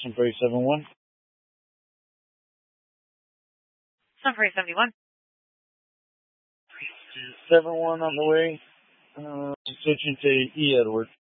Sunbury 71. Sunbury 71. 71 on the way. Switching to E. Edward.